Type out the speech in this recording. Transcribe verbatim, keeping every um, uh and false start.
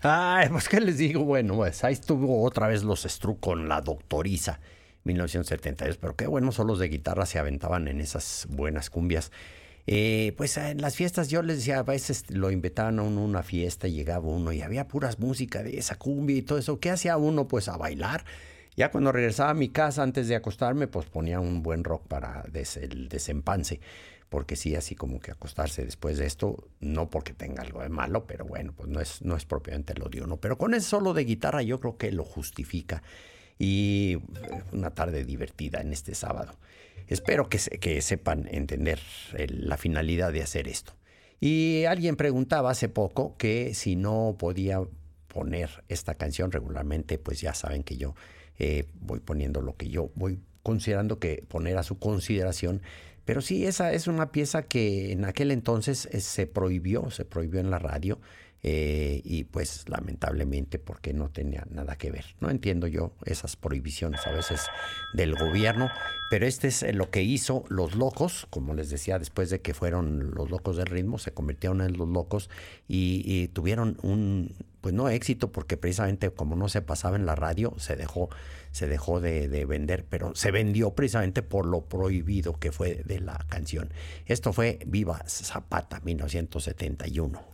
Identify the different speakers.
Speaker 1: Ay, pues qué les digo, bueno, pues ahí estuvo otra vez los Stru con la Doctoriza, mil novecientos setenta y dos, pero qué buenos solos de guitarra se aventaban en esas buenas cumbias. Eh, pues en las fiestas yo les decía, a veces lo invitaban a uno a una fiesta y llegaba uno y había puras música de esa cumbia y todo eso. ¿Qué hacía uno? Pues a bailar. Ya cuando regresaba a mi casa antes de acostarme, pues ponía un buen rock para des el desempance. Porque sí, así como que acostarse después de esto, no porque tenga algo de malo, pero bueno, pues no es, no es propiamente lo de uno. Pero con ese solo de guitarra yo creo que lo justifica. Y una tarde divertida en este sábado. Espero que, se, que sepan entender el, la finalidad de hacer esto. Y alguien preguntaba hace poco que si no podía poner esta canción regularmente, pues ya saben que yo eh, voy poniendo lo que yo voy considerando que poner a su consideración. Pero sí, esa es una pieza que en aquel entonces eh, se prohibió, se prohibió en la radio. Eh, y pues lamentablemente porque no tenía nada que ver. No entiendo yo esas prohibiciones a veces del gobierno, pero este es lo que hizo Los Locos, como les decía, después de que fueron Los Locos del Ritmo, se convirtieron en Los Locos y, y tuvieron un, pues no éxito, porque precisamente como no se pasaba en la radio, se dejó, se dejó de, de vender, pero se vendió precisamente por lo prohibido que fue de la canción. Esto fue Viva Zapata, mil novecientos setenta y uno.